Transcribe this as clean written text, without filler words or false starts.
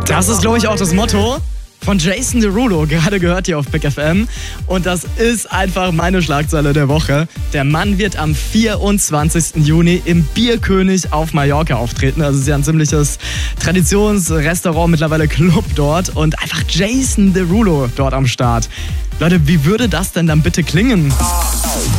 Das ist, glaube ich, auch das Motto von Jason Derulo, gerade gehört hier auf Big FM. Und das ist einfach meine Schlagzeile der Woche. Der Mann wird am 24. Juni im Bierkönig auf Mallorca auftreten. Also es ist ja ein ziemliches Traditionsrestaurant, mittlerweile Club dort. Und einfach Jason Derulo dort am Start. Leute, wie würde das denn dann bitte klingen?